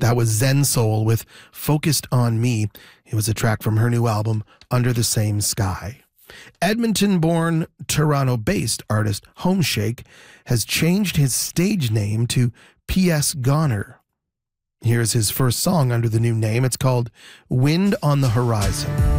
That was Zen Soul with Focused on Me. It was a track from her new album, Under the Same Sky. Edmonton-born, Toronto-based artist Homeshake has changed his stage name to P.S. Goner. Here's his first song under the new name. It's called Wind on the Horizon.